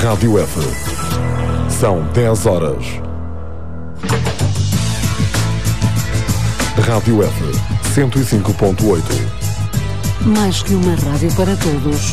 Rádio F. São 10 horas. Rádio F. 105.8. Mais que uma rádio para todos,